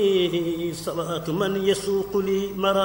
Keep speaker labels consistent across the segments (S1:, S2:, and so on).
S1: صلاة من يسوق لي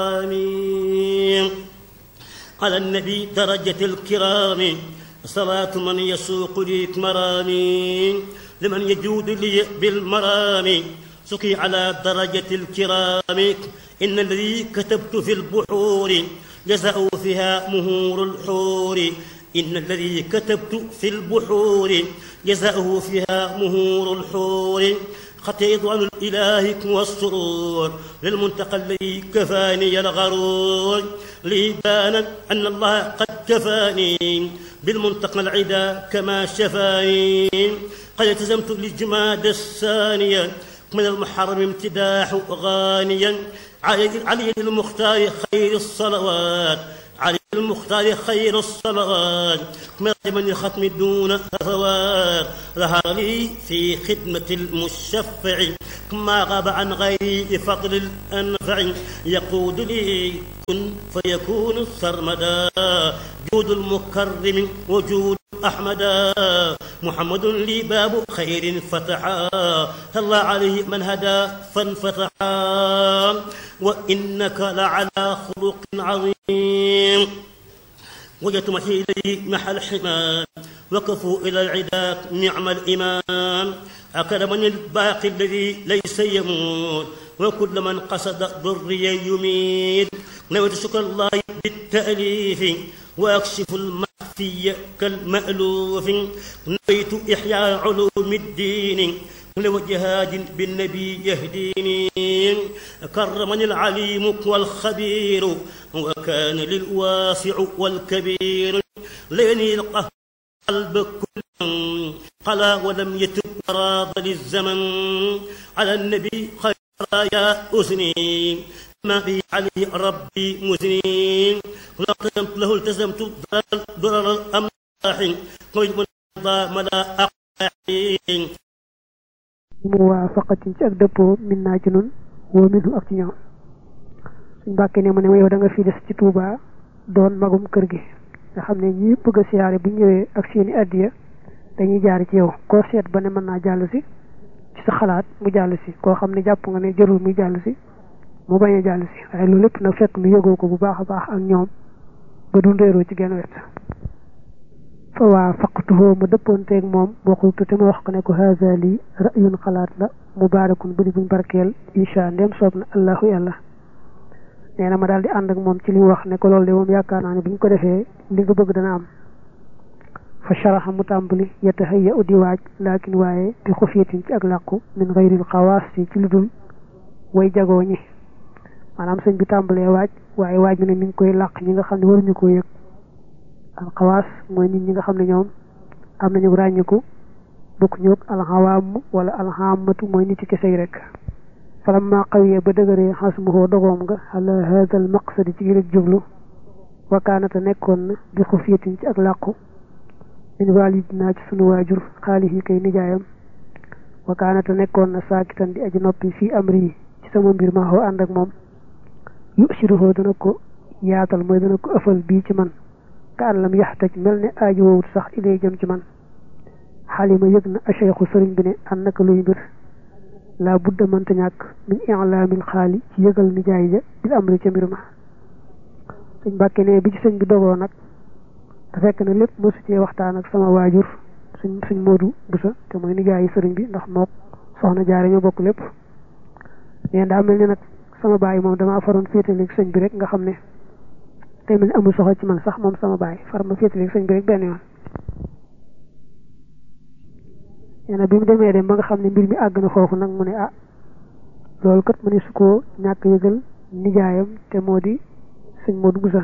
S1: مرامي على النبي درجة الكرام صلاة من يسوق لي مرامي لمن يجود لي بالمرام سقي على درجة الكرام إن الذي كتبت في البحور جزاء فيها مهور الحور إن الذي كتبت في البحور جزاءه فيها مهور الحور خطيت عن الإله والسرور للمنتقى الذي كفاني الغرور لي بان أن الله قد كفاني بالمنتقى العدا كما شفاني قد التزمت للجماد الثانية من المحرم امتداح غانيا علي المختار خير الصلوات علي المختار خير الصلوات من الختم دون هفوات ظهر لي في خدمة المشفع ما غاب عن غيري فضل الأنفع يقود لي كن فيكون سرمدا جود المكرم وجود أحمدا محمد لي باب خير فتحا الله عليه من هدى فانفتحا وإنك لعلى خلق عظيم وجدت محي إليه محى الحمام وكفوا إلى العداء نعم الإمام أكرمني الباقي الذي ليس يموت وكل من قصد ضري يميت نويت شكر الله بالتأليف وأكشف المخفي كالمألوف نويت إحياء علوم الدين لوجهاد بالنبي يهديني كرمني العليم والخبير وكان للواسع والكبير ليني القلب كل قلا ولم يتب راض للزمن على النبي خير يا أذني ما بي عليه ربي مزنين له التزمت ضرر الأملاح ويجب ملا أقاحين
S2: muwaafaqatin ci ak dëppoo min naa ci nun woo minhu ak ci ñoom suñ bàkkee ne mu ne ma yow da nga fi des ci Touba doon magum kër gi nga xam ne ñi bëgg a siyaare bu ñëwee ak seeni addiya dañuy jaar ci yow koo seet ba ne mën naa jàll si ci sa xalaat mu jàll si koo xam ne jàpp nga ne jarul muy jàll si mu bañ a jàll si waaye loolu lépp nag fekk nu yëgoo ko bu baax a baax ak ñoom ba du réeroo ci genn wet fa waafaqtuhu ma dëppoonteeg moom waxultu te ma wax ko ne ko haza lii ra'yun xalaat la mubaarakun bu di buñ barkeel insha ndem soob na allahu yàlla nee na ma daal di ànd ak moom ci li mu wax ne ko loolu de moom yaakaar naa ne bu ñu ko defee li nga bëgg dana am fa sharaxa mu tàmbali yatahayya u di waaj laakin waaye bi xufiyatin ci ak làqu min gayril xawaas ci lu dul way jagoo ñi maanaam sëñ bi tàmbalee waaj waaye waaj bi ne mi ngi koy làq ñi nga xam ne waruñu koo yëg alxawaas mooy nit ñi nga xam ne ñoom am nañu ràññiku bokk ñoog alxawaam wala alxaamatu mooy nit ci kese yi rek falamma xawiyee ba dëgëree xasmuhoo dogoom nga ala haadal maqsadi ci gilig jublu wakaanata nekkoon na bi xufiyatin ci ak làqu min walidina ci sunu waajur xaalihi kay nijaayam wakaanata nekkoon na saakitan di aji noppi fii amri yi ci sama mbir ma xoo ànd ak moom yusiruhoo dana ko yaatal mooy dana ko ëffal bii ci man ka an lam yaxtaj mel ne aaji woowut sax ilay jëm ci man xalima yëg na acheikhu sëriñ bi ne an naka luy mbir laa budda mënta ñàkk min ilaamil xaali ci yëgal nijaay ja bil amri ca mbir ma sëñ Mbàkke ne bi ci sëñ bi dogoo nag te fekk na lépp mosu cee waxtaan ak sama waajur suñ Moodu Busa te mooy nijaayi sëriñ bi ndax mook soxna jaare ñoo bokk lépp mais daa mel ni nag sama baay moom damaa faroon féetaleeg sëñ bi rek nga xam ne te mel ni amul soxla ci man sax moom sama baay far ma féetaleeg sëñ bi rek benn yoon nee na bi mu demee dem ba nga xam ne mbir mi àgg na foofu nag mu ne ah loolu kat mu ne su ko ñàkk yëgal nijaayam te moo di sëñ Moodu Busa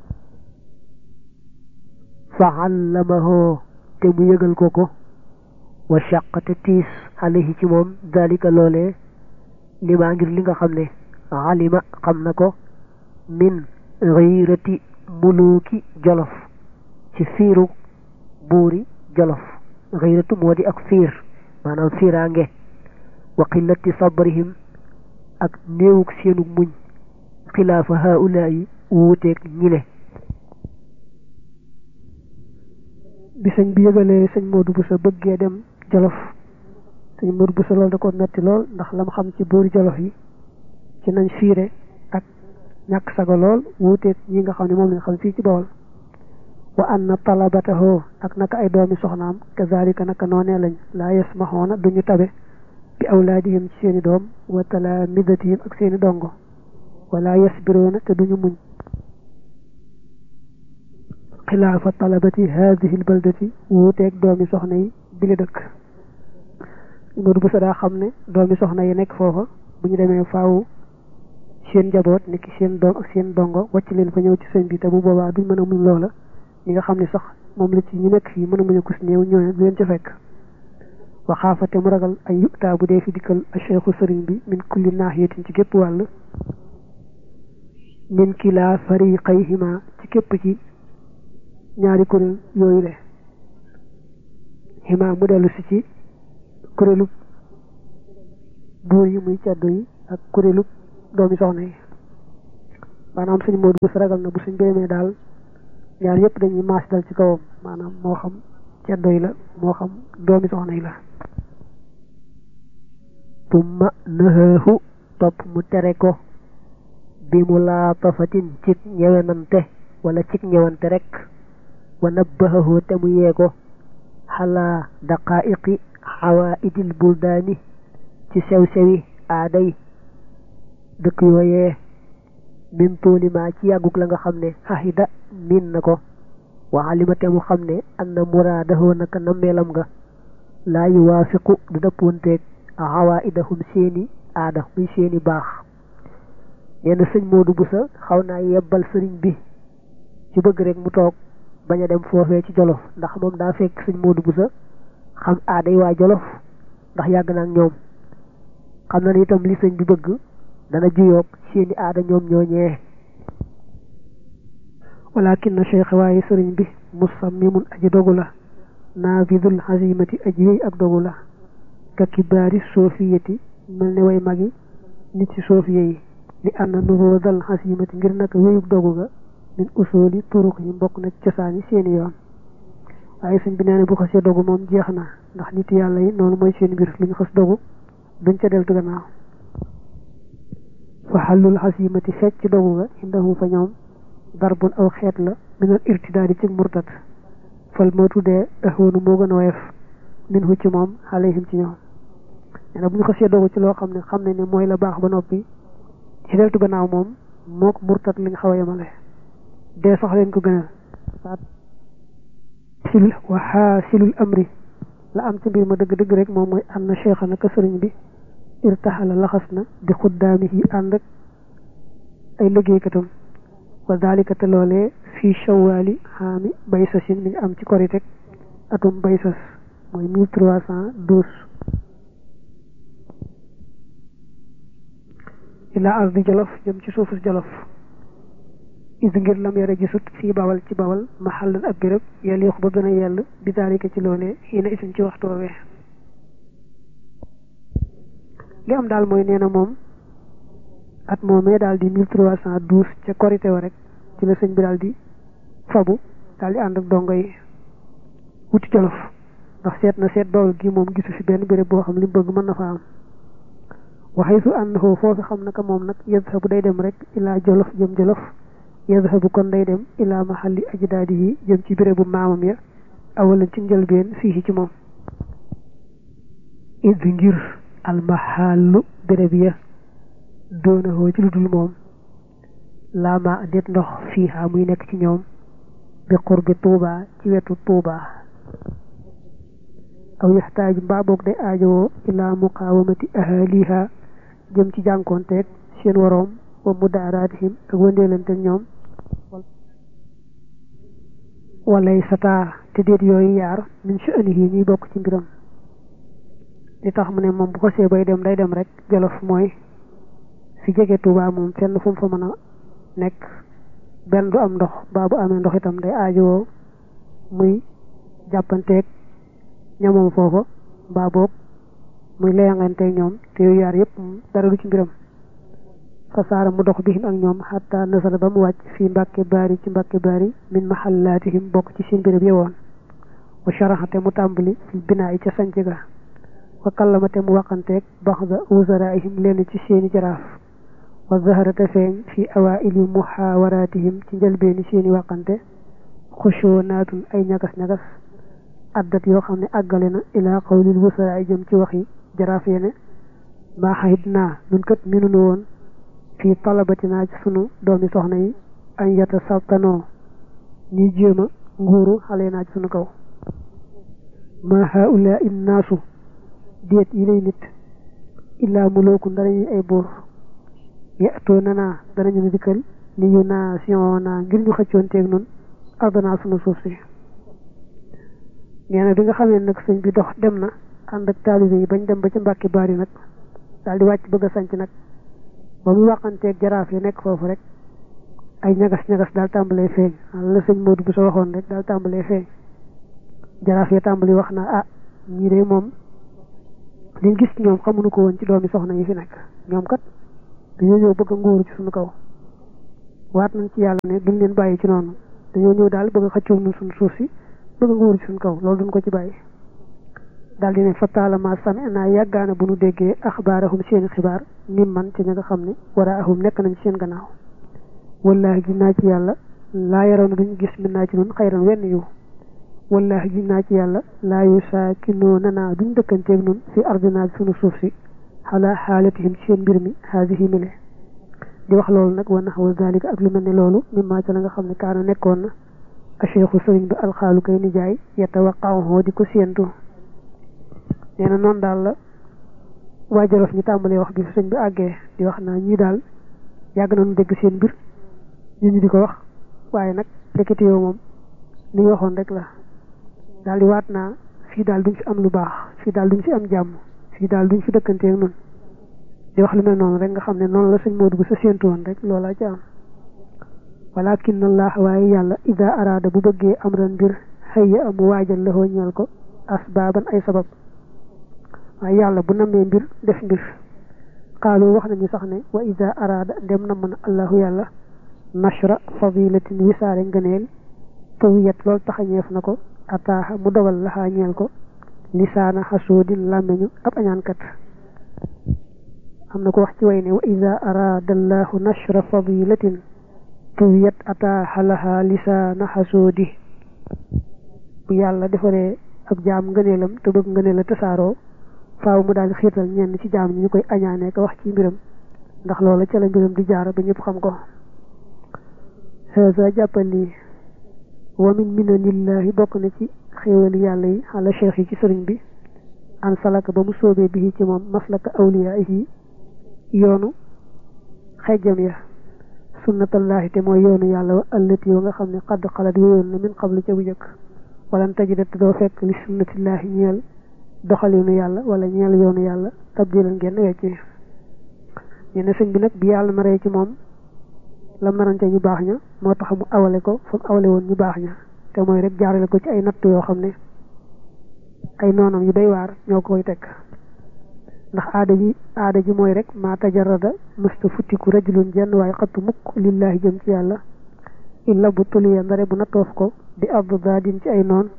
S2: fa allamahu te mu yëgal ko wa shaqate tiis alayhi ci moom dalika loolee limaa ngir li nga xam ne alima xam na ko min xiirati muluki jolof ci fiiru buuri jolof xiiratu moo di ak fiir maanaam fiiraange wa qillati sabrihim ak néewuk seenu muñ xilaafa haulaayi wuuteeg ñile bi sëñ bi yëgalee sëñ Moodu Busa bëggee dem jolof sëñ Modou Bousso loolu da ko metti lool ndax la mu xam ci buuri Jolof yi ci nañ fiire ak ñàkk sago lool wuuteeg ñi nga xam ne moom lañ xam fii ci Bawol wa anna talabatahu ak naka ay doomi soxnaam kazalika naka noonee lañ laa yasmahoona duñu tabe bi awlaadihim ci seeni doom wa talamidatihim ak seeni dongo wala yasbiroona te duñu muñ xilaafa talabati haadihi albaldati wuuteeg doomi soxna yi bile dëkk Modou Bousso daa xam ne doomi soxna yi nekk foofa bu ñu demee faaw seen njaboot nekk seen doom ak seen dongo wàcc leen fa ñëw ci sëñ bi te bu boobaa duñ mën a muñ loola ñi nga xam ne sax moom la ci ñu nekk fii mën a muñ a kus néew ñooñu du leen ca fekk waxaafate mu ragal ay yutaa bu dee fi dikkal a cheikhu sëriñ bi min kulli naahiyatin ci gépp wàll min kilaa fariqayhima ci képp ci ñaari kuréel yooyu le xima mu dellu si ci kuréelu buur yi muy caddo yi ak kuréelu doomi soxna yi maanaam sëñ Modou Bousso ragal na bu suñ béemee daal ñaar yëpp dañuy maas dal ci kawam maanaam moo xam caddo yi la moo xam doomi soxna yi la tumma nahahu topp mu tere ko bi mu laatafatin cig ñewenante wala cig ñewante rek wa nabbahahu te mu yee ko xalaa daqaa'iqi xawaa'idil buldaani ci sew-sewi aaday dëkk yooyee min tuulima ci yàggug la nga xam ne xahida miin na ko wa alima te mu xam ne anna muraadahu naka nammeelam nga laa yuwaafiqu du dëppoonteeg xawaa'idahum seeni aada muy seeni baax nee na sëñ Modou Bousso xaw naa yebbal sëriñ bi ci bëgg rek mu toog bañ a dem foofee ci Jolof ndax moom daa fekk sëñ Modou Bousso xam aaday waa Jolof ndax yàgg na ak ñoom xam na ne itam li sëñ bi bëgg dana juyoog seeni aada ñoom ñooñee walakin na cheikh waaye sëriñ bi musammimun aji dogu la naafidul xasimati aji yey ak dogu la ka kibaari soofiyati mel ne way magi nit ci soofiye yi li ànd na nuroodal xasimati ngir naka wéyug dogu ga min usooli turuq yi mbokk na cosaani seeni yoon waaye sëñ bi nee na bu xasee dogu moom jeex na ndax nit yàlla yi noonu mooy seen mbir lu ñu xas dogu duñ ca deltu gannaaw fa xallul xasimati fecc dogu ga indahu fa ñoom darbun aw xeet la minal irtidaadi ci murtad fal moo tuddee ahwanu moo gën a woyof min hu ci moom alayhim ci ñoom nee na bu ñu xasee dogu ci loo xam ne xam ne mooy la baax ba noppi ci deltu gannaaw moom moo ko murtad li nga xaw a yemale dee sax leen ko gënal wa xaasilul amri la am ci mbir ma dëgg-dëgg rek moom mooy ànd na cheikha naka sëriñ bi irtaxala laxas na bi xuddaamihi ànd ak ay liggéeykatam wa dalika te loolee fii shawaali xaami baysasin mi ngi am ci koritek atum baysas mooy 1312 ila ardi Jolof jëm ci suufus Jolof is ngir lam yara gisut fii bawal ci bawal maxallan ab béréb yàlla yox ba gën a yell bi dalika ci loolee yéena isin ci waxtu woowee li am daal mooy nee na moom at moomee daal di 1312 ca korité wa rek ci la sëñ bi daal di fabu daal di ànd ak dongo yi wuti Jolof ndax seet na seet Bawol gi moom gisu fi benn béréb boo xam li mu bëgg mën na fa am waxee su ànd foofu foofu xam naka moom nag yadhabu day dem rek ilaa Jolof jëm Jolof yadhabu kon day dem ilaa mahalli ajdaadi yi jëm ci bérébu maamam ya awalan ci njëlbeen fii ci moom id ngir almahallu béréb ya doonahoo ci lu dul moom laama det ndox fiiha muy nekk ci ñoom bi qurbi Tuuba ci wetu Tuuba aw yaxtaaju mbaa boog day aajowoo ilaa muqaawamati ahaliha jëm ci jànkoonteeg seen waroom wa mudaaraatihim ak wëndeelante ñoom walay sataa te déet yooyu yaar min sha'nihi ñuy bokk ci mbiram li tax mu ne moom bu ko see bay dem day dem rek Jolof mooy fi jege Tuuba moom fenn fu mu fa mën a nekk benn du am ndox baa bu amee ndox itam day aajowoo muy jàppanteeg ñamoom foofa mbaa boog muy leyanganteeg ñoom te yooyu yaar yëpp dara du ci mbiram fasaara mu dox bihim ak ñoom xatta nasala ba mu wàcc fii Mbàkke Baari ci Mbàkke Baari min mahallaatihim bokk ci seen béréb yewoon wa sharaxate mu tàmbali fi binaa yi ca sanc ga wa kallamate mu waqanteeg baxda wusaraihim leen ci seeni jaraaf wa zaharata feeñ fi awaili muhawaratihim ci njëlbeeni seeni waqante xushunaatun ay ñagas-ñagas addat yoo xam ne àggale na ila qawlil wusara jëm ci waxi jaraaf yene maa xayit naa nun kat minunu woon fii talabatinaa ci sunu doomi soxna yi an yata saltanoo ñuy jéema nguuru xale naa ci sunu kaw ma haula innaasu déet yi lay nit illaa mulooku ndarañuy ay buur yatoo nanaa danañu nu dikkal li yu nation naa ngir ñu xëccoon teeg nun ardanaa sunu suuf si nee na bi nga xamee nag sëñ bi dox dem na ànd ak taalibe yi bañ dem ba ci Mbàkke Baari nag daal di wàcc bëgg a sanc nag ba mu waxanteeg jaraaf yi nekk foofu rek ay ñagas-ñagas daal tàmbalee feeñ la sëñ Modou bu sa waxoon rek daal tàmbalee feeñ jaraaf yi tàmbali wax naa ah ñii de moom liñ gis ñoom xamuñu ko woon ci doomi soxna yi fi nekk ñoom kat dañoo ñëw bëgg a nguuru ci suñu kaw waat nañ ci yàlla ne duñ leen bàyyi ci noonu dañoo ñëw daal bëgg a xëccoo ñun suñu suuf si bëgg a nguuru ci suñu kaw loolu duñ ko ci bàyyi daal di ne fataalama sami naa yàggaana bu nu déggee axbaarahum seeni xibaar mim man ci ña nga xam ne waraahum nekk nañ ci seen gannaaw wallaahi ji naa ci yàlla laa yaroon duñ gis min naa ci nun xayran wenn yiw wallaahi ji naa ci yàlla laa yu saakinoo nanaa duñ dëkkanteeg nun fi ardinaa ci sunu suuf si xalaa xaalatihim ci seen mbir mi haadihi mile di wax loolu nag wa naxwa zalika ak lu mel ne loolu mimmaa ca la nga xam ne kaana nekkoon na a cheikhu sëriñ bi alxaalu kay nijaay yatawaqahu di ko séentu nee na noonu daal la waajalof ñu tàmbalee wax bi sëñ bi àggee di wax naa ñii daal yàgg nañu dégg seen mbir ñu di ko wax waaye nag ndekete yoo moom li ñu waxoon rek la daal di waat naa fii daal duñ fi am lu baax fii daal duñ fi am jàmm fii daal duñ fi dëkkanteeg noonu di wax lu mel noonu rek nga xam ne noonu la sëñ Modou bu sa séentu woon rek loolaa ci am walakin allah waaye yàlla ida araada bu bëggee amran mbir xëyya amu waajal la ñeel ko asbaaban ay sabab waaye yàlla bu nammee mbir def mbir xaalu wax nañu sax ne wa ida araada ndem namm na allahu yàlla nashra fadilatin wisaare ngëneel tawiyat loolu taxañeef na ko ataaxa mu dogal laxaa ñeel ko lisaana xasuudin làmmeñu ab añaankat am na ko wax ci way ne wa ida araada allahu nashra fadilatin tawiyat ataaxa laxaa lisaana xasuudi bu yàlla defaree ab jaam ngëneelam te bëgg ngëneel a tasaaroo faaw mu daal di xiirtal ñenn ci jaam ñi ñu koy añaanee ko wax ci mbiram ndax loola ca la mbiram di jaar ba ñëpp xam ko haza jàppal lii wa min minanillahi bokk na ci xéewali yàlla yi ala cheikh yi ci sëriñ bi an salaka ba mu soobee bi ci moom maslaka awliyaihi yoonu xejjam ya sunnatallahi te mooy yoonu yàlla wa allati wa nga xam ne xadd xalat wéyoon na min qablu ca bu jëkk walan tajida te doo fekk li sunnatillahi ñeel doxalinu yàlla wala ñeel yoonu yàlla tabdilan genn wecci ñu ne sëñ bi nag bi yàlla naree ci moom la narante ñu baax ña moo tax mu awale ko fa mu awale woon ñu baax ña te mooy rek jaarale ko ci ay natt yoo xam ne ay noonam yu doy waar ñoo koy teg ndax aada ji mooy rek maa tajarada mësta futtiku rajulun jenn waaye xattu mukk lillahi jëm ci yàlla illa bu tuliya ndare bu nattoof ko di abdu daadin ci ay noon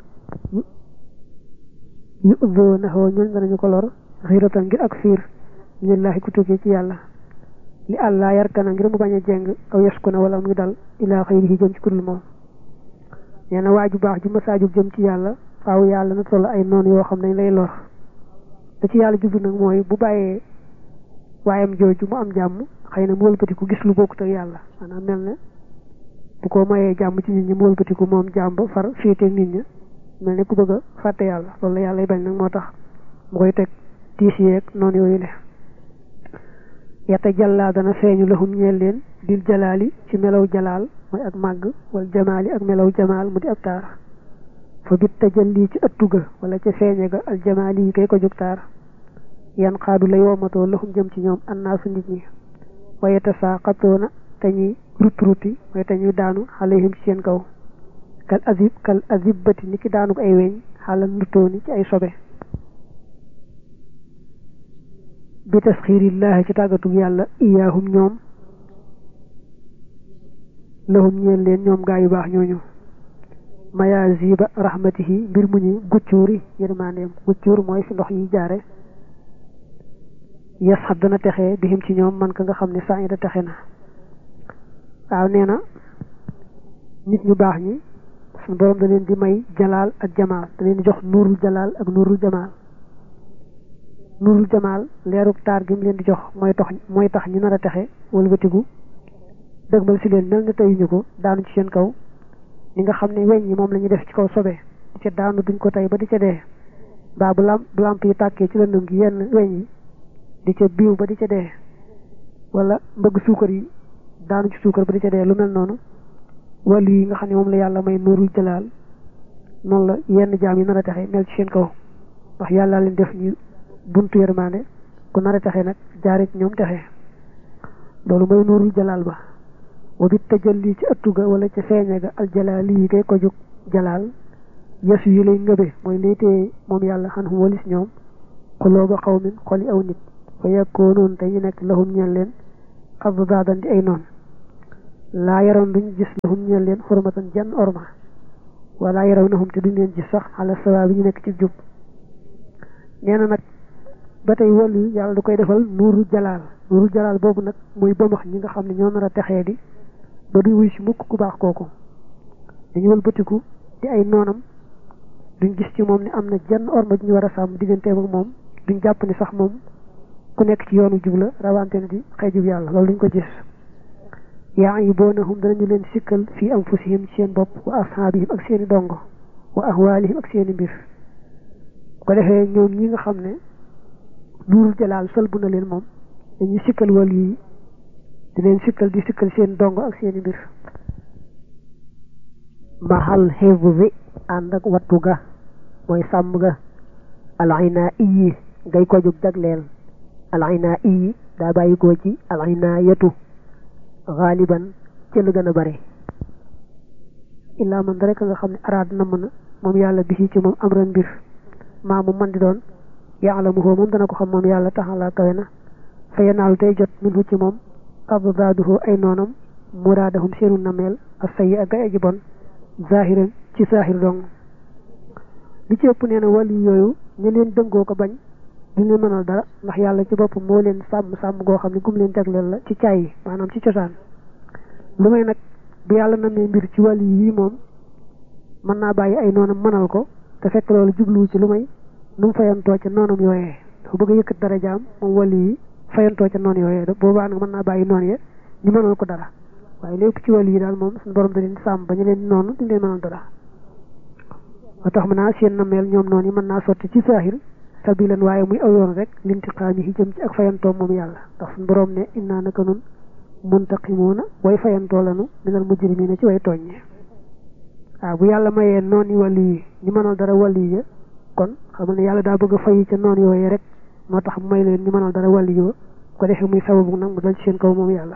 S2: yu uddoo naxoo ñooñ danañu ko lor xiratan ngir ak fiir lillahi ku tukkee ci yàlla li àllaa yarkana ngir mu bañ a jeng aw yaskuna wala muy dal ilaa xayrihi jëm ci kudul moom nee na waaju baax ju masaaju jëm ci yàlla faaw yàlla na toll ay noonu yoo xam ne dañ lay lor da ci yàlla jublu nag mooy bu bàyyee waayam jooju mu am jàmm xëy na mu wëlbatiku gis lu bokkut ak yàlla maanaam mel ne bu ko mayee jàmm ci nit ñi mu wëlbatiku moom jàmm ba far féeteeg nit ñi mel ne ku bëgg a fàtte yàlla loolu la yàlla bañ nag moo tax mu koy teg tiis yeeg noonu yooyu le yata jàllaa dana feeñu lahum ñeel leen dil jalaali ci melaw jalaal mooy ak màgg wala jamaali ak melaw jamaal mu di ab taar fa bit tajalli ci ëttu ga wala ca feeñe ga al jamaali yi kay ko jóg taar yan xaadu lay womatoo lahum jëm ci ñoom annaasu nit ñi waaye tasaaqatoona te ñuy ruti mooy te ñuy daanu alayhim ci seen kaw kal azibati ni ki daanu ay weñ xaalal ndutooni ci ay sobe bi tasxiirillaahi ci tàggatug yàlla iyaahum ñoom lahum ñeel leen ñoom gaa yu baax ñooñu mayaziba rahmatihi mbir mu ñu guccuuri yërmandeem guccuur mooy fi ndox yi jaare yasxab dana texee bihim ci ñoom man ka nga xam ne saida texe na waaw nee na nit ñu baax ñi suñu borom da leen di may jalaal ak jamaal da leen di jox nuurul jalaal ak nuurul jamaal nuurul jamaal leerug taar gi mu leen di jox mooy tax ñu nar a texe wëlbatigu dëgmal si leen mel na teyuñu ko daanu ci seen kaw ni nga xam ne weñ ñi moom la ñuy def ci kaw sobe di ca daanu duñ ko tey ba di ca dee mbaa bu lamp yi tàkkee ci lëndëm gi yenn weñ yi di ca biiw ba di ca dee wala mbëgg suukar yi daanu ci suukar ba di ca dee lu mel noonu wàllu yi nga xam ne moom la yàlla may nuurul jalaal noonu la yenn jaam yi nar a texe mel ci seen kaw ndax yàlla leen def ñu buntu yërmande ku nar a texe nag jaare ci ñoom texe loolu mooy nuurul jalaal ba wa bit tajalli ci ëttu ga wala ca feeñe ga al jalaali yi kay ko jóg jalaal yesu yi lay ngëbe mooy lay téye moom yàlla xan xum walis ñoom xuloo ba xaw min xoli aw nit fa yekkoonoon te ñu nekk lahum ñeel leen abdaadan di ay noon laa yaroon duñ gis lahum ñeel leen xurmatan jenn orma wala yaraw nahum te duñ leen gis sax xala sawa bi ñu nekk ci jub nee na nag ba tey wàllu yàlla du koy defal nuuru jalaal boobu nag mooy bëmax ñi nga xam ne ñoo nar a texee di ba duñ wuy si mukk ku baax kooku dañu wëlbatiku di ay noonam duñ gis ci moom ne am na jenn orma ji ñu war a sàmm digganteem ak moom duñ jàpp ni sax moom ku nekk ci yoonu jub la rawante ne di xëy jub yàlla loolu duñ ko gis yaa yi boonahum danañu leen sikkal fii anfusihim ci seen bopp wa ashaabihim ak seeni dongo wa ahwaalihim ak seeni mbir bu ko defee ñoom ñi nga xam ne nuurul jalaal sëlbu na leen moom dañuy sikkal wàll yi di leen sikkal di sikkal seen dongo ak seeni mbir mahal hifzi ànd ak wattu ga mooy sàmm ga alayna iyi ngay ko jóg jagleel alayna iyi daa bàyyi ko ci alayna yetu xaaliban ci lu gën a bare illaa man rek nga xam ne araad na mën a moom yàlla bisi ci moom amran mbir maa mu man di doon yaalamuhu moom dana ko xam moom yàlla taxalaa kawe na fa yanaalu tey jot minhu ci moom abdaaduhu ay noonam muraadahum seenu nameel ak sayyi ak ay aji bon zahiran ci zahir dong li ci ëpp nee na wàllu yooyu ñu leen dëngoo ko bañ duñ leen mënal dara ndax yàlla ci boppam moo leen sàmm goo xam ne gum leen jagleel la ci caay yi maanaam ci cosaan lu may nag bu yàlla namee mbir ci wàllu yi moom mën naa bàyyi ay noonam mënal ko te fekk loolu jubluwu ci lu may nu mu fayantoo ca noonam yooyee dafa bëgg a yëkkat dara jaam moom wàllu yi fayantoo ca noon yooyee boobaa nag mën naa bàyyi noon ya ñu mënal ko dara waaye lépp ci wàllu yi daal moom suñu borom da leen sàmm ba ñu leen noonu duñ leen mënal dara moo tax mën naa seen nameel ñoom noonu yi mën naa sotti ci saahir sabilan waaye muy aw yoon rek lintiqaami yi jëm ci ak fayantoo moom yàlla ndax suñu borom ne innaa naka nun muntaqimuuna way fayantoo lanu minal mujrimiina ci way tooññe waaw bu yàlla mayee noon yi wàllu yi ñu mënal dara wàllu yi kon xam ne yàlla daa bëgg a fayi ca noon yooyu rek moo tax mu may leen ñu mënal dara wàllu yi ko defee muy sababu nag mu dal ci seen kaw moom yàlla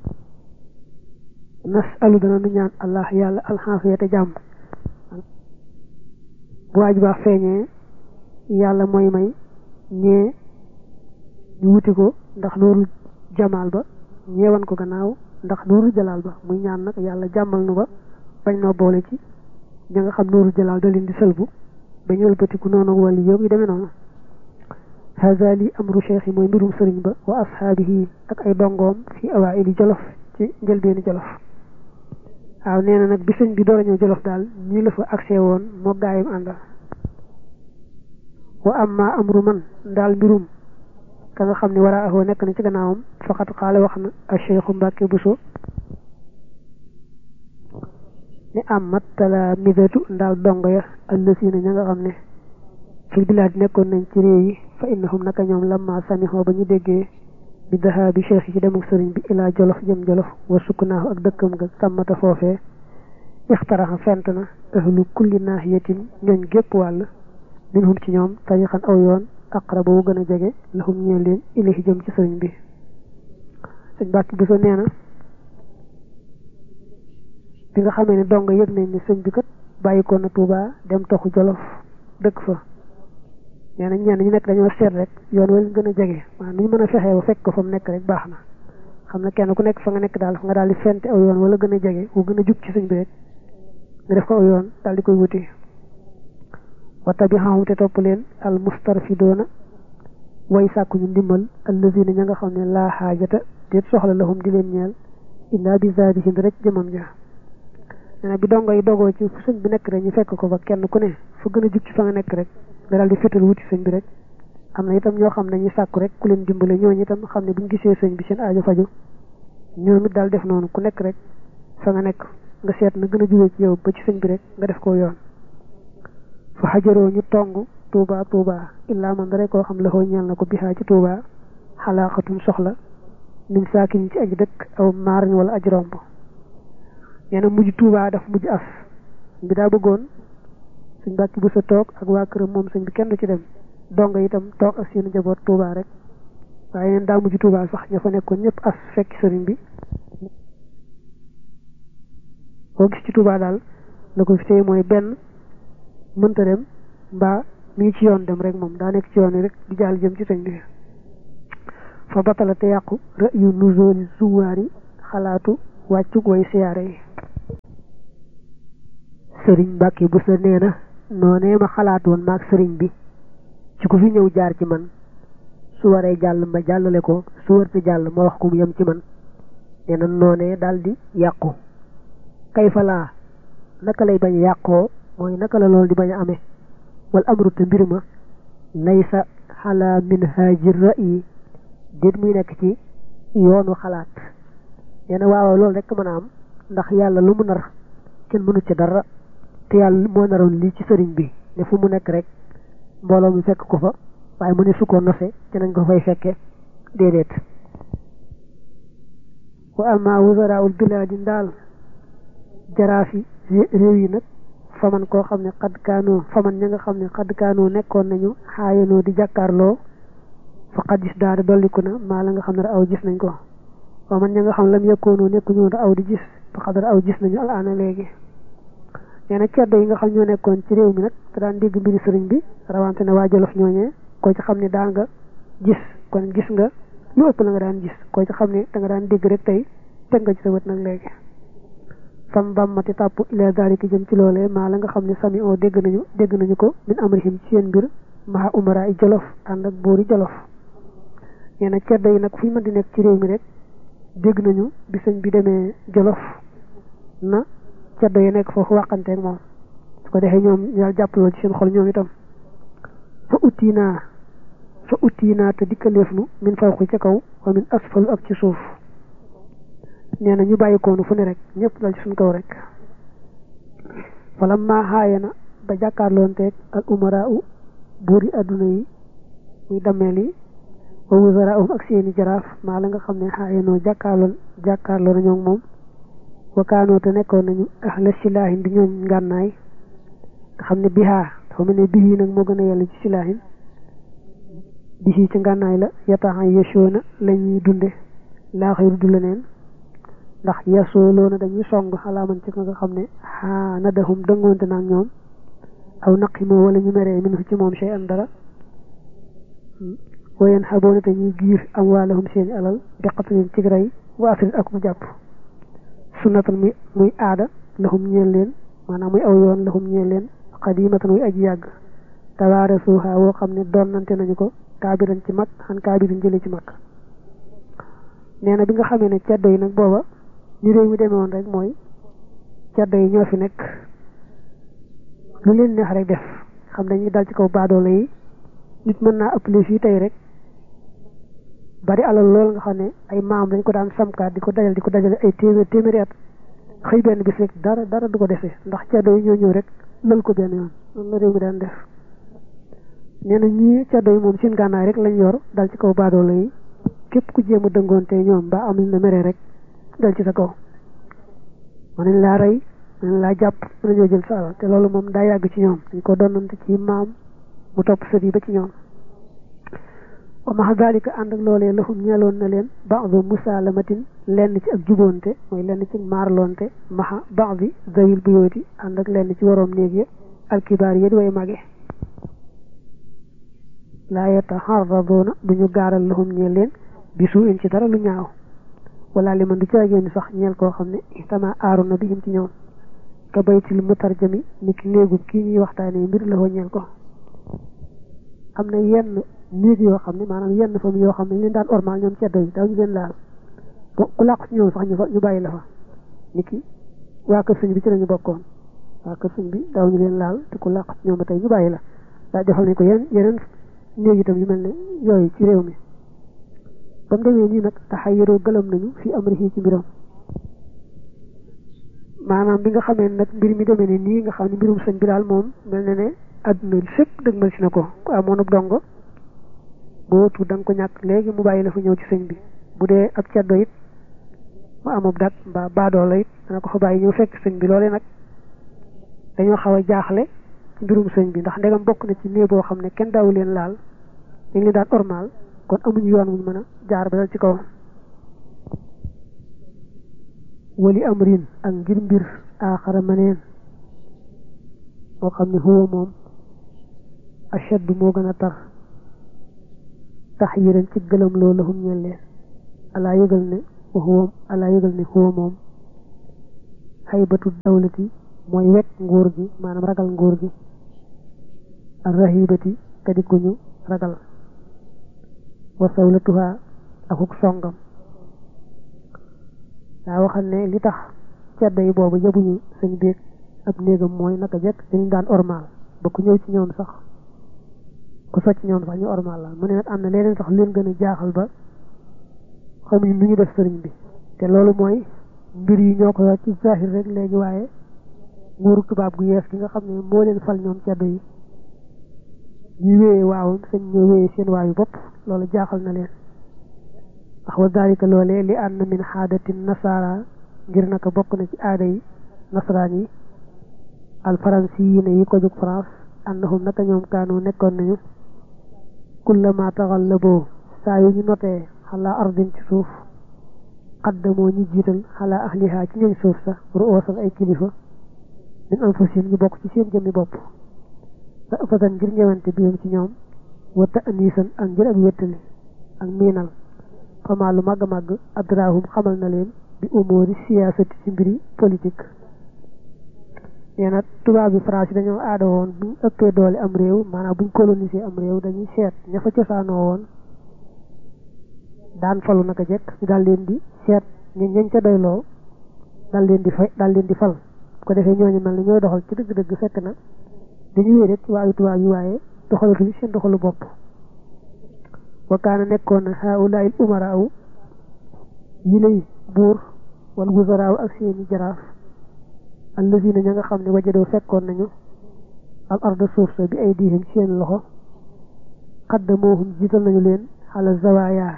S2: nasalu dana nu ñaan allah yàlla alxaafiyata jàmm bu waaj baax feeñee yàlla mooy may ñee ñu wuti ko ndax nuurul jamaal ba ñeewan ko gannaaw ndax nuurul jalaal ba muy ñaan nag yàlla jàmmal nu ba bañ noo boole ci ña nga xam nuurul jalaal da leen di sëlbu ba ñu wëlbatiku noonu wàllu yëpp yu demee noonu haza li amru cheikh yi mooy mbirum sëriñ ba wa ashaabihi ak ay dongoom fi awaili jolof ci njëlbeeni jolof waaw nee na nag bi sëñ bi door a ñëw jolof daal ñii la fa accès woon moo gaayam àndal wa amma amru man daal mbirum ka nga xam ne war a axoo nekk na ci gannaawam faqat xaale wax na a cheikhu Mbàkke Buso ne amat talaamidatu ndaal dongo ya allasiina ña nga xam ne fil bilaad nekkoon nañ ci réew yi fa innahum naka ñoom lamma samihoo ba ñu déggee bi dahaa bi cheikh yi ci demuk sëriñ bi ilaa jolof jëm jolof wa sukkunaahu ak dëkkam ga sàmmata foofee ixtaraxa fent na ahlu kulli naahiyatin ñooñ gépp wàll minhum ci ñoom tariqan aw yoon aqraba wu gën a jege lahum ñeel leen ilayhi jëm ci sëriñ bi sëñ Mbàkke Buso nee na bi nga xamee ne dong yëg nañ ne sëñ bi kat bàyyi ko na Tuubaa dem toxu jolof dëkk fa nee na ñenn ñu nekk dañoo seet rek yoon wala gën a jege maanaam nu ñu mën a fexee ba fekk ko fa mu nekk rek baax na xam ne kenn ku nekk fa nga nekk daal fa nga daal di fente aw yoon wala gën a jege wu gën a jub ci sëñ bi rek nga def ko aw yoon daal di koy wuti wa tabi'ahum te topp leen al mustarfidoona way sàkku ñu ndimbal allazina ña nga xam ne laa xaajata déet soxla lahum di leen ñeel illa bi zaadihim rek jëmam ja nee bi dongo yi dogoo ci fu sëñ bi nekk rek ñu fekk ko fa kenn ku ne fu gën a jub ci fa nga nekk rek nga daal di fétal wuti sëñ bi rek am na itam ñoo xam ne ñu sàkku rek ku leen dimbale ñooñu itam xam ne buñ gisee sëñ bi seen aajo faju ñoom it daal def noonu ku nekk rek fa nga nekk nga seet na gën a jubee ci yow ba ci sëñ bi rek nga def ko yoon fa xajaroo ñu tong tuuba tuuba illaa man rek koo xam la xoo ñeel na ko bihaa ci tuuba xalaaxatun soxla min saakin ci aji dëkk aw maarañ wala aji romb nee na mujj tuuba daf mujj as bi daa bëggoon sëñ Mbàkke bu sa toog ak waa këram moom sëñ bi kenn du ci dem donga itam toog ak seen njaboot tuuba rek waaye neen daa mujj tuuba sax ña fa nekkoon ñëpp as fekk sëriñ bi boo gis ci tuuba daal la ko fi tey mooy benn mënta dem mbaa mi ngi ci yoon dem rek moom daa nekk ci yoon rek di jàll jëm ci sëñ bi fa batala te yàqu ra'yu nuzuli zuwaari xalaatu wàccug way siyaare yi sëriñ Mbàkke bu sa nee na noonee ma xalaatoon maag sëriñ bi ci ku fi ñëw jaar ci man su waree jàll ma jàllale ko su wërte jàll ma wax ko mu yem ci man nee na noonee daal di yàqu kay fa laa naka lay bañ a yàqoo mooy naka la loolu di bañ a amee wal amru te mbir ma laysa xalaa minhaaji ra'yi déet muy nekk ci yoonu xalaat nee na waaw loolu rek mën a am ndax yàlla lu mu nar kenn mënu ci dara te yàlla moo naroon lii ci sëriñ bi ne fu mu nekk rek mbooloo mi fekk ko fa waaye mu ne su ko nose ci nañ ko fay fekke déedéet wa amma wuzaraul bilaadi ndaal jaraafi réew yi nag faman koo xam ne xadd kaanoo faman ña nga xam ne xadd kaanoo nekkoon nañu xaayanoo di jàkkaarloo fa xad gis daada dolliku na maa la nga xam ne aw gis nañ ko faman ña nga xam lam yekkoonoo nekku ñu aw di gis fa xadara aw gis nañu alaana léegi nee na ceddo yi nga xam ñoo nekkoon ci réew mi nag te daan dégg mbiri sëriñ bi rawante ne waa Jolof ñooñee koo ci xam ne daa nga gis kon gis nga lu ëpp la nga daan gis koo ci xam ne da nga daan dégg rek tey teg nga ci sa bët nag léegi fam bàmmati tàpp ila dalika jëm ci loolee maa la nga xam ne sami oo dégg nañu ko min amrihim ci seen mbir maa umara i Jolof ànd ak buuri Jolof nee na ceddo yi nag fu ñu mën di nekk ci réew mi rek dégg nañu bi sëñ bi demee Jolof na ceddo yi nekk foofu waxanteeg moom su ko defee ñoom ñu daal jàppaloo ci seen xol ñoom itam fa utti naa te dikkaleef nu min fawqi ca kaw wa min asfalu ak ci suuf nee na ñu bàyyi koonu fu ne rek ñëpp dal ci suñ kaw rek wala maa xaaya na ba jàkkaarloonteeg al umara u buuri adduna yi muy dammeel yi wa wuzara um ak seeni jaraaf maa la nga xam ne xaayanoo jàkkaarloo nañoo moom wakaanoo te nekkoon nañu ahla silaahin di ñooñ ngànnaay nga xam ne bihaa dafa mel ne bihi nag moo gën a yàlla ci silaahin bihi ci ngànnaay la yataxan yeshoona la ñuy dunde laa xëyru du leneen ndax yasooloona dañuy song xalaaman ci nga xam ne xaa nadahum dëngoonte naag ñoom aw naqimoo wala ñu meree min ci moom shay an dara wayen xaboona te ñuy giir am waalahum seeni alal beqatalin ci rey wa asrin ak mu jàpp sunnatan muy aada lahum ñeel leen maanaam muy aw yoon lahum ñeel leen xadimatan muy aji yàgg tawaare suuxa woo xam ne doonnante nañu ko kaabiran ci mag xan kaabirin jële ci mag nee na bi nga xamee ne ceddo yi nag booba ñu réew mi demee woon rek mooy ceddo yi ñoo fi nekk lu leen neex rek def xam dañuy dal ci kaw baadoolo yi nit mën naa ëppale fii tey rek bari alal lool nga xam ne ay maam dañ ko daan samkaat di ko dajale ay téeméeri at xëy benn bis rek dara du ko defee ndax ceddo yi ñoo ñëw rek lël ko benn yoon noonu la réew mi daan def nee na ñii ceddo yi moom seen gànnaay rek lañ yor dal ci kaw baadoolo yi képp ku jéem a dëngoonte ñoom ba am na mere rek dal ci sa kaw mën nañ laa rey mën nañ laa jàpp mën nañoo jël sa alal te loolu moom daa yàgg ci ñoom dañ ko donnante ci maam mu topp sët yi ba ci ñoom wa maxa dalika ànd ak loolee lahum ñeeloon na leen ba'du musalamatin lenn ci ak juboonte mooy lenn ci maarloonte maxa ba'di zawil buyooti ànd ak lenn ci waroom néeg ya alkibaar yi di way mage laa yataharradoona duñu gaaral lahum ñeel leen bi suu in ci dara lu ñaaw wala li man du caagéen sax ñeel koo xam ne itama aaru na bihim ci ñoom ka baytil mutarjami ni ki néegu kii ñuy waxtaanee mbir la ñeel ko am na yenn néeg yoo xam ne maanaam yenn famille yoo xam ne leen daan ormal ñoom ceddo yi daaw ñu leen laal ku làqu ci ñoom sax ñu bàyyi la fa niki waa kër sëñ bi ci lañu bokkoon waa kër sëñ bi daaw ñu leen laal te ku làqu ci ñoom ba tey ñu bàyyi la daa defal nañ ko yeneen néeg itam yu mel ne yooyu ci réew mi ba mu demee nii nag taxayyaroo gëlëm nañu fi amrihi ci mbiram maanaam bi nga xamee nag mbir mi demee ne nii nga xam ne mbirum sëñ bi daal moom mel na ne adduna sépp dëgmal si na ko ku amoonub dongo boo tuut da nga ko ñàkk léegi mu bàyyi la fa ñëw ci sëñ bi bu dee ab ceddo it mu amub dat mbaa baadoo la it dana ko fa bàyyi ñëw fekk sëñ bi loolee nag dañoo xaw a jaaxle ci mbirum sëñ bi ndax ndegam bokk na ci néeg boo xam ne kenn daawu leen laal dañ leen daan ormal kon amuñu yoon wuñ mën a jaar ba dal ci kaw wali amrin ak ngir mbir aaxara maneen moo xam ne huwa moom ashaddu moo gën a tar tax yiran ci gëlëm loo lahum ñeel leen alaa yëgal ne huwa moom xaybatu dawlati mooy wekk nguur gi maanaam ragal nguur gi ak rahibati te di ko ñu ragal wa sawlatuha akuk songam daa waxal ne li tax ceddo yi boobu yabuñu sëñ beeg ab néegam mooy naka jekk dañu daan ormal ba ku ñëw ci ñoom sax ku socc ñoom sax ñu ormal la mu ne nag am na leneen sax leen gën a jaaxal ba xamuñu nu ñu def sëriñ bi te loolu mooy mbir yi ñoo ko yor ci zahir rek léegi waaye nguuru tubaab gu yees gi nga xam ne moo leen fal ñoom ceddo yi ñu wéyee waawam sëñ ñoo wéyee seen waayu bopp loolu jaaxal na leen wax wa dalika loolee li ànd min xaadati nasara ngir naka bokk na ci aada yi nasaraan yi alfaransiyiina yi ko jóg France annahum naka ñoom kaanu nekkoon nañu kullama taxallaboo saa yu ñu notee xalaa ardin ci suuf qaddamoo ñu jiital xalaa ahliha ci ñooñ suuf sa ru'oosan ay kilifa min anfusihim ñu bokk ci seen jëmmi bopp fasan ngir ñëwante biyam ci ñoom wa ta'niisan ak ngir ak wéttali ak miinal xamaa lu màgg màgg adrahum xamal na leen bi umóori siyaasati ci mbiri politique nee na tubaab bi France yi dañoo aada woon buñ ëppee doole am réew maanaam buñ colonisé am réew dañuy seet ña fa cosaanoo woon daan falu naka jekk ñu daal leen di seet ñañ ca doyloo daal leen di fal bu ko defee ñooñu mel ne ñooy doxal ci dëgg-dëgg fekk na dañuy wéy rek ci waayu tubaab yi waaye doxalatuñu seen doxalu bopp wa kaana nekkoon na haulaay il umaraaw yi lay buur wal wuzaraaw ak seeni jaraaf allazina ña nga xam ne wajadoo fekkoon nañu al arda suuf sa bi ay diihim ci seen loxo xaddamoohum jiital nañu leen xala zawaaya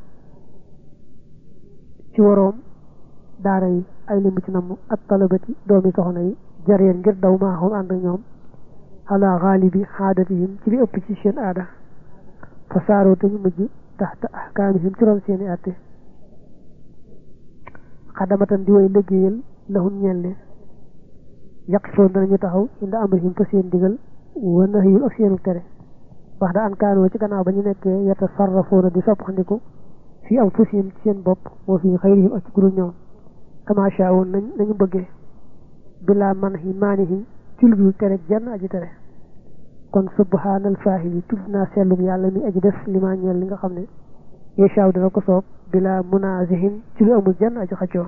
S2: ci waroom daara yi ay limu ci namm ak talabati doomi soxna yi jareen ngir daw maaxum ànd ak ñoom xala xaalibi xaadatihim ci li ëpp ci seen aada fa saaroo te ñu mujj taxta ahkaamihim ci ron seeni àtte xadamatan di way liggéeyal lahum ñeel leen yaqifoon danañu taxaw inda amrihim fa seen digal wa nahyul ak seenu tere wax da an kaanoo ci gannaaw ba ñu nekkee yatasarrafoona di soppandiku fii anfusihim ci seen bopp moo fi xayrihim ak ci gudul ñoom kama shaawoon nañu bëggee bilaa manhi maanihim ci lu dul tere jenn aji tere kon subhaanal faahili tudd naa sellum yàlla mi aji def li ma ñeel li nga xam ne yeshaaw dana ko soob bilaa munaazihin ci lu amul jenn aji xaccoo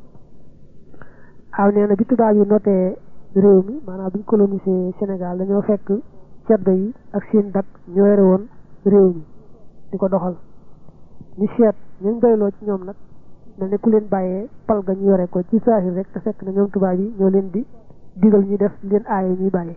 S2: aw nee na bi tubaab yi notee réew mi maanaam bi ñu colonisé Sénégal dañoo fekk ceddo yi ak seen dak ñoo yore woon réew mi di ko doxal ñu seet ñu doyloo ci ñoom nag mel ne ku leen bàyyee pal ga ñu yore ko ci saahir rek te fekk na ñoom tubaab yi ñoo leen di digal ñu def leen aaye ñuy bàyyi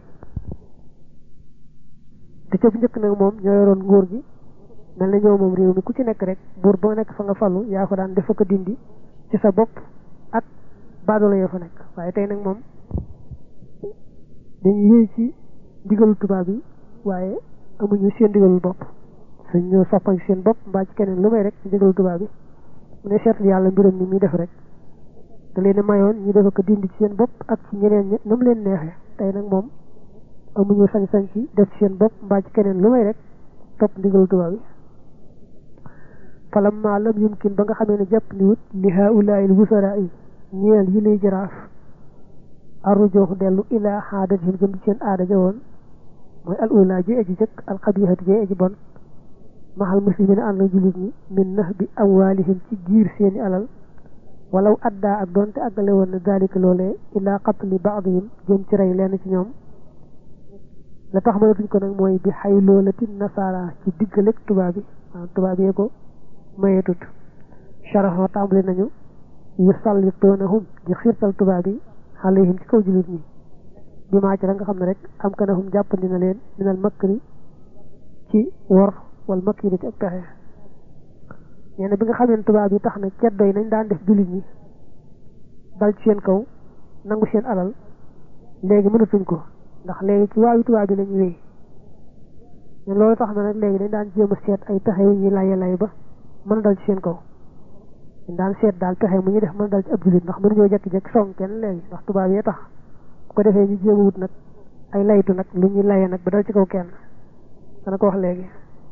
S2: te ca bu njëkk nag moom ñoo yoroon nguur gi mel ne ñoo moom réew mi ku ci nekk rek buur boo nekk fa nga falu yaa ko daan def ko dindi ci sa bopp ak baadoolo yoo fa nekk waaye tey nag moom dañuy yëy ci digalu tubaab yi waaye amuñu seen digalul bopp suñ ñoo soppal seen bopp mbaa ci keneen lu may rek ci digalu tubaab yi mu ne seet yàlla mbiram ni muy def rek da leen mayoon ñu def ko dindi ci seen bopp ak ci ñeneen ñi nu mu leen neexee tey nag moom amuñu sañ-sañ ci def ci seen bopp mbaa ci keneen lu may rek topp ndigalu tubaab yi falam maa lam yumkin ba nga xamee ne jàpp ni wut li haulaayil wusaraa yi ñeel yi lay jaraaf arrujoox dellu ilaa xaadatihim jëm ci seen aada ja woon mooy al ula ji aji jëkk al xabihati ji aji bon maxal muslimin ànd ak jullit ñi min nahbi amwaalihim ci giir seeni alal walaw addaa ak doonte àggale woon na daalika loolee illaa qatli baadihim jëm ci rey lenn ci ñoom la tax mënatuñ ko nag mooy bi xay loolati nasaara ci diggaleg tubaab yee ko mayetut sharaxoo tàmbali nañu yu sallitoonahum di xiirtal tubaab yi alayhim ci kaw jullit ñi bi maa ci la nga xam ne rek am kanahum jàppandi na leen minal makri ci wor wal makri ci ak pexe nee na bi nga xamee tubaab yi tax na ceddo yi nañ daan def jullit ñi dal ci seen kaw nangu seen alal léegi mënatuñ ko ndax léegi ci waawi tubaab yi lañu wéy ñun loolu tax na nag léegi dañ daan jéem a seet ay pexe yu ñuy lay ba mën a dal ci seen kaw dañ daan seet daal pexe mu ñuy def mën a dal ci ab jullit ndax mënuñoo jekki-jekki song kenn léegi ndax tubaab yee tax bu ko defee ñu jéem a wut nag ay laytu nag lu ñuy laye nag ba dal ci kaw kenn dana ko wax léegi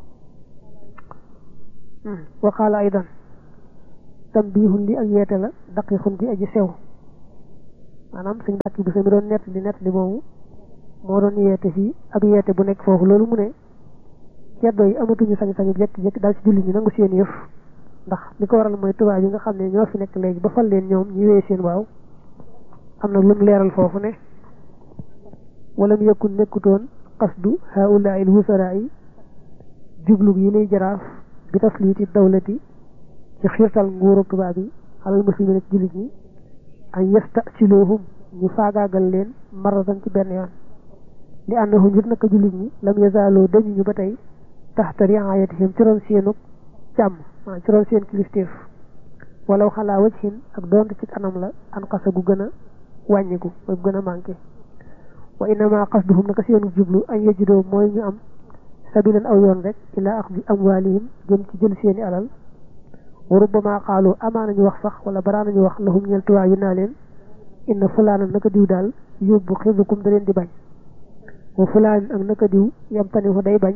S2: waxaala aydan tambihun li ak yeete la daqiqun bi aji sew maanaam suñ bàkki bi sa mi doon nett li moomu moo doon yeete fii ak yeete bu nekk foofu loolu mu ne ceddo yi amatuñu sañ-sañu jekki-jekki daal ci jullit ñi nangu seen yëf ndax li ko waral mooy tubaab yi nga xam ne ñoo fi nekk léegi ba fal leen ñoom ñu wee seen waaw am na lu mu leeral foofu ne wala mu yëkkul nekkutoon qasdu haula il wusara yi jublu yi lay jaraaf bi tasliti dawlati ci xiirtal nguuru tubaab yi alal muslimin ci jullit ñi an yastasiluhum ñu faagaagal leen maratan ci benn yoon li annahum ngir naka jullit ñi lam yazaaloo dañu ñu ba tey taxta riayatihim ci ron seenu càmm ci ron seen kilifteef walaw xalaa wajhin ak doonte ci anam la an xasa gu gën a wàññiku mooy bu gën a manqué wa innama qasduhum naka seenu jublu an yajidoo mooy ñu am sabilan aw yoon rek ila axdi amwaalihim jëm ci jël seeni alal wa rubbama xaalu amaa nañu wax sax wala baraa nañu wax lahum ñeel tubaab yi naa leen inna fulaanan naka diw daal yóbbu xidukum da leen di bañ wa fulaan ak naka diw yamtani day bañ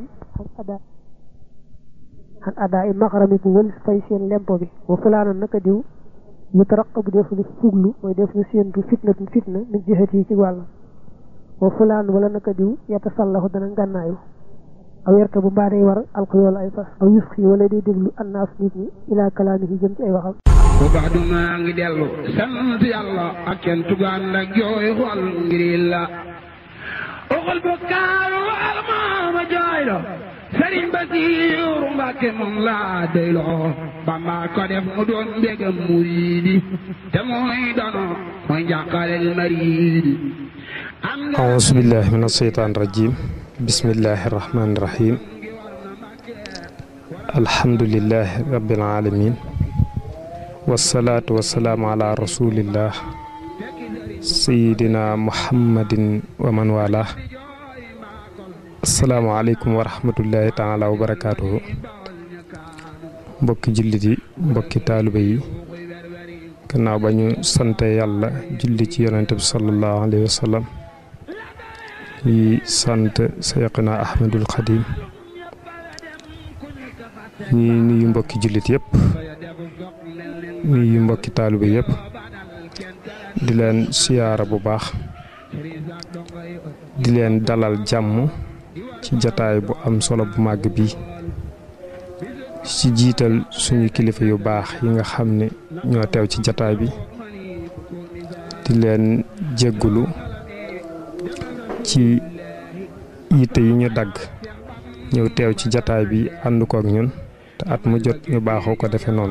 S2: xan adaa i maxaramiku wël fay seen lempo bi wa fulaanan naka diw yu taraqabu def lu fuglu mooy def lu séentu fitna min jihati yi ci wàll wa fulaan wala naka diw yatasallahu dana ngànnaayu aw yerka bu mbaa day war alxuyool ay fas aw yusxi wala day déglu annaas nit ñi ilaa kalaamihi jëm ci ay waxam
S3: bu baax du maa ngi dellu sant yàlla ak kenn tugaan ak jooy xol ngir yàlla oxol bu kaaru wal maama jooy lo Sëriñ Basiiru Mbàkke moom laa doyloo Bamba ko def mu doon mbégam muriidi te mooy dono mooy njàqalel mariidi
S4: auzu billahi mina shaytaani rajiim bismillahi rahmaani rahiim alhamdulillahi rabbil aalamiin wassalaatu wassalaamu ala rasulillah sayidina muhammadin wa man wala assalaamu aleykum wa rahmatullahi taala wa barakaatuhu mbokki jullit yi mbokki taaliba yi gannaaw ba ñu sante yàlla julli ci yonente bi sallallahu alayhi wa sallam yi sant Seexuna Ahmadul Xadim ñi nuyu mbokki jullit yëpp nuyu mbokki taaliba yëpp di leen siyaara bu baax di leen dalal jàmm ci jataay bu am solo bu màgg bi ci jiital suñu kilifa yu baax yi nga xam ne ñoo teew ci jataay bi di leen jéggulu ci yitte yu ñu dagg ñëw teew ci jataay bi ànd ko ak ñun te at mu jot ñu baaxoo ko defe noonu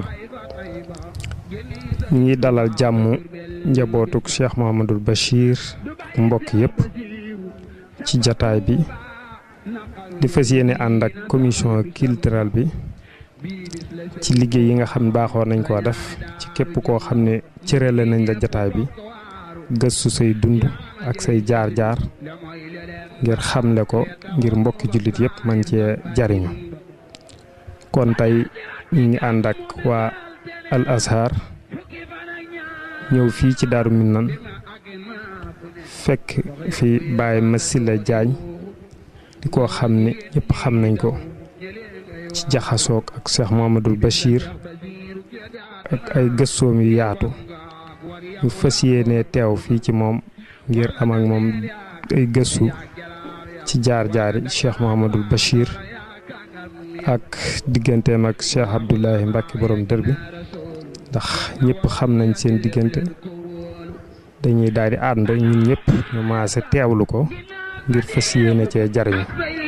S4: ñu ngi dalal jàmm njabootuk Cheikh Mouhamadul Bachir ak mbokk yépp ci jataay bi di fas yéene ànd ak commission culturelle bi ci liggéey yi nga xam baaxoo nañ koo def ci képp koo xam ne cërale nañ la jataay bi gëstu say dund ak say jaar-jaar ngir xamle ko ngir mbokki jullit yépp man cee jariñu kon tey ñu ngi ànd ak waa Al Azhar ñëw fii ci Daaru Minaan fekk fi Baye Massila Diagne di koo xam ne ñëpp xam nañ ko ci jaxasoog ak Cheikh Mouhamadul Bachir ak ay gëstoom yu yaatu ñu fas yéene teew fii ci moom ngir am ak moom ay gëstu ci jaar-jaari Cheikh Mouhamadul Bachir ak digganteem ak Cheikh Abdoulahi Mbacke borom dër bi ndax ñëpp xam nañ seen diggante dañuy daal di ànd ñun ñëpp ñu maase teewlu ko ngir fas yéene cee jariñu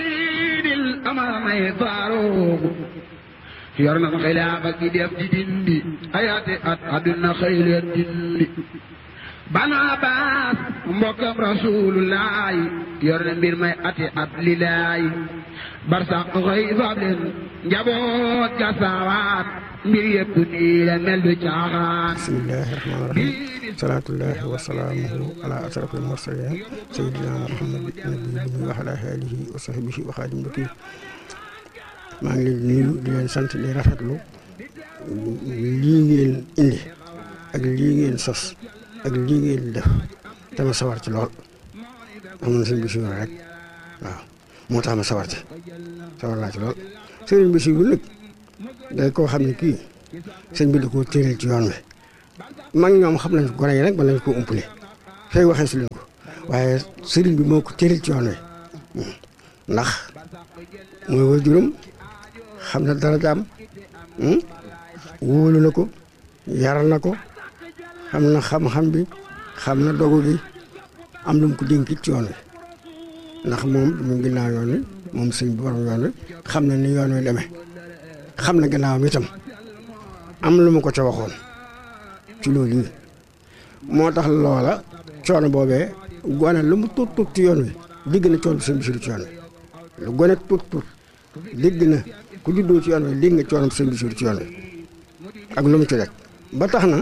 S3: yor na xilaafa gi def di dindi ayaate at àdduna xëy leen dindi banu Abbas mbokkam rasulullahi yor na mbir may ati at lilaay barsax xëy fab leen njaboot ga saawaat mbir yëpp nii la mel du caaxaan.
S5: bismillahi rahmaani rahim salaatullahi wa salaamuhu ala asrafil mursalin sayyidina muhammad nabiyyi wa ala alihi wa sahbihi wa xaadim bakki maa ngi leen di nuyu di leen sant di rafetlu lii ngeen indi ak lii ngeen sos ak lii ngeen def dama sawar ci lool amoon sëñ Basiru rek waaw moo tax ma sawar ci sawar naa ci lool sëriñ Basiru nag day koo xam ne kii sëñ bi da koo téeral ci yoon wi mag ñoom xam nañ gone yi rek ba lañ ko umpale fay waxee su leen ko waaye sëriñ bi moo ko téeral ci yoon wi ndax mooy waajuram xam na darajaam wóolu na ko yaral na ko xam na xam-xam bi xam na dogu gi am lu mu ko dénk ci yoon wi ndax moom mu ginnaaw yoon wi moom sëñ bi borom yoon wi xam na ni yoon wi demee xam na gannaawam itam am lu mu ko ca waxoon ci loolu yi moo tax loola coono boobee gone lu mu tuut tuut ci yoon wi dégg na coono sëñ Basiru ci yoon wi lu gone tuut tuut dégg na ku juddoo ci yoon wi dégg nga coono sëñ Basiru ci yoon wi ak lu mu ci rek ba tax na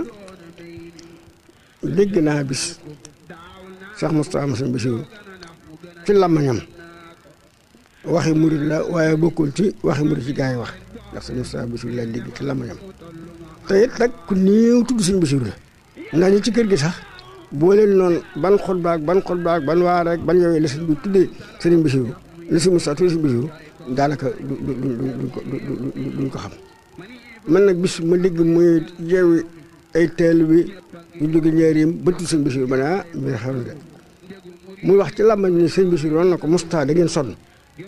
S5: dégg naa bis Cheikh Moustapha sëñ Basiru ci làmmañam waxi murid la waaye bokkul ci waxi murid ci gaa yi wax ndax sëñ Moustapha Basiru la dégg ci làmmañam te it nag ku néew tudd sëñ Basiru la ndax ñi ci kër gi sax boo leen noonu ban xutbaak ban waar rek ban yooyu la sëñ bi tuddee sëriñ Basiru la sëñ Moustapha tuddee sëñ Basiru daanaka duñ ko xam man nag bis ma dégg muy jeewi ay teel bi ñu jóge njaareem bëttu sëñ Basiru ma ne mi xew na de muy wax ci làmmañ ni sëñ Basiru woon na ko Moustapha da ngeen sonn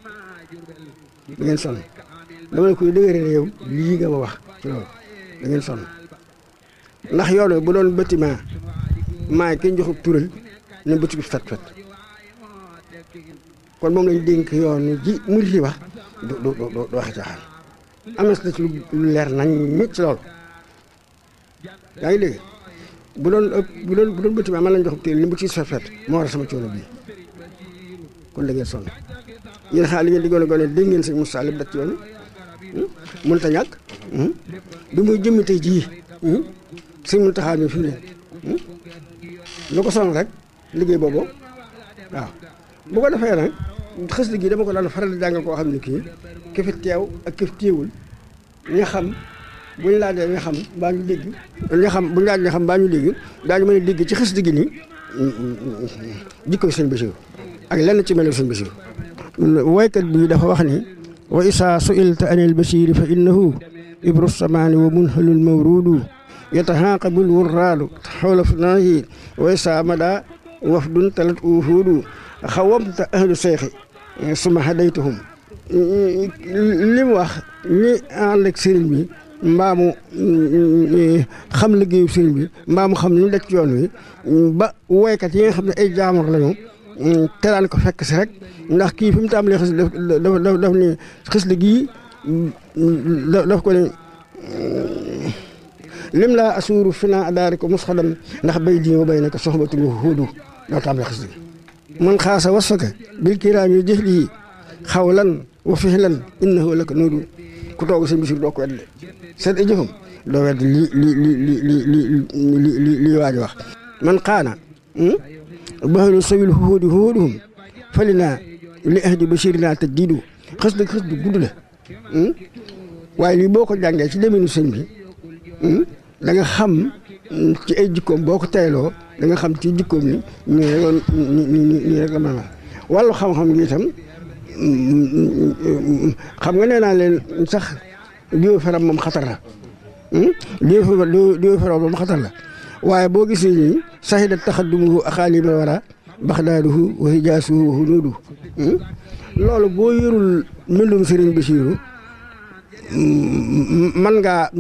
S5: dama ne koy dëgëre ne yow lii nga ma wax ci loolu da ngeen sonn ndax yoon wi bu doon bâtiment maay kenn joxub tural ne bëtt bi fet kon moom lañ dénk yoon ji murid yi wax du waxi caaxaan am na ci lu leer nañ ñi ci loolu yaa ngi dégg bu doon bâtiment man lañ joxub tural ne bëtt bi fet moo war a sama coono bii kon da ngeen sonn yéen xaar li ngeen di gone dégg ngeen sëñ Moussa lépp dat ci yoon mënut a ñàkk bi muy jëmmi tey jii sëñ Muntaxa mi fi mu ne lu ko sonal rek liggéey boobu waaw bu ko defee nag xës gi dama ko daan faral di jàngal koo xam ne kii ki fi teew ak ki fi teewul ña xam buñ laajee ña xam mbaa ñu dégg ña xam buñ laaj ña xam mbaa ñu dégg daañu mën a dégg ci xës gi nii jikkoy sëñ Basiru ak lenn ci melu sëñ Basiru woykat bi dafa wax ni wa isaa su'ilta anil basiri fa innahu ibru samaani wa munhalul mawrudu yatahaaqabul wurraadu xawla fnaahi wa isaa mada wafdun talat uhuudu xawamta ahlu seyxi suma hadaytuhum li mu wax ñi ànd ak sëriñ bi mbaamu xam liggéeyu sëriñ bi mbaamu xam li mu def ci yoon wi ba woykat yi nga xam ne ay jaamur lañu teraan ko fekk si rek ndax kii fi mu tàmbalee xis daf ni xis li gii daf ko ne lim laa asuuru fina adaari ko musxadam ndax bay di ma bay na ko soxbatul huudu doo tàmbalee xis li man xaasa wasfaka bil kiraam yi jëf lii xawlan wa fihlan innahu laka nuudu ku toog sëñ Basiru doo ko wedde seet ay jëfam doo wedde li waaj wax man xaana baxalu sawil huuduhum falina li ahdi basirina tajdidu xës la gudd la waaye lii boo ko jàngee ci deminu sëñ bi da nga xam ci ay jikkoom boo ko tayloo da nga xam ci jikkoom ni nii rek la mën a wàllu xam-xam gi itam xam nga nee naa leen sax diw feram moom xatar la diw feram moom xatar la waaye boo gisee nii sahida taxaddumuhu axaalibal wara baxdaaduhu wa hijaasuhu wa hunuudu loolu boo yorul mbindum Sëriñ Basiru man ngaa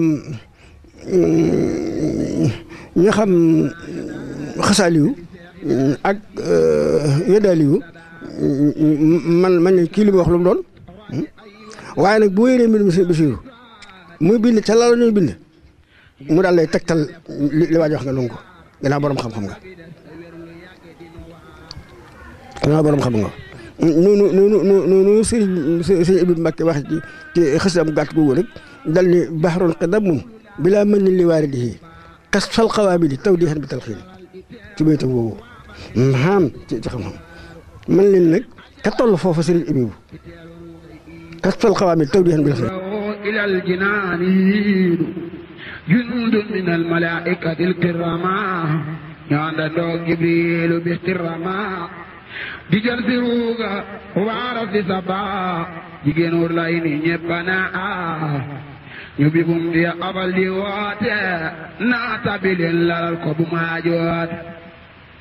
S5: ña xam xasaaliyu ak yeddaaliyu man kii li mu wax lu mu doon waaye nag boo yéree mbir mi sëñ Basiiru muy bind ca la ñuy bind mu daal lay tegtal li waaj wax nga nangu ko gannaaw borom xam-xam nga noonu sëriñ Ibnu Mbàkke wax ci xësam gàtt googu rek dal ni baxroon qadamun bilaa mën ni li waaridihi kas fal xawaabidi taw di xen bi talxiin ci baytam boobu maam ci xam-xam man leen nag ka toll foofa sëriñ Ibnu kas fal xawaabidi taw di xen bi talxiin
S3: ilal jinaani jundun min al malaa'ikati al kiraamaa ñoo àndandoo Jibriilu bistirama di jël si ruuga waara fi sabaa jigéen wur lay ni ñëpp naa ñu bibum di abal di woote naata bi leen lalal ko bu maajoot